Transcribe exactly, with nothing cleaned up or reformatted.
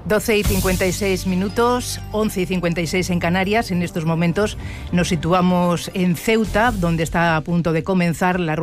doce y cincuenta y seis minutos, once y cincuenta y seis en Canarias. En estos momentos nos situamos en Ceuta, donde está a punto de comenzar la